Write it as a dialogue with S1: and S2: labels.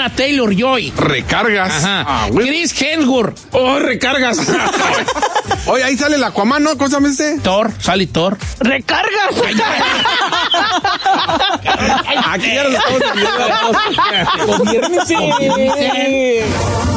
S1: Anya Taylor-Joy.
S2: Recargas.
S1: Ajá. Chris Hemsworth.
S2: Oh, recargas. Oye, ahí sale el Aquaman, ¿no? ¿Cómo se llama este?
S1: Thor, sale Thor.
S3: ¡Recargas!
S2: Aquí ya nos estamos olvidando.
S1: Gobiérnese.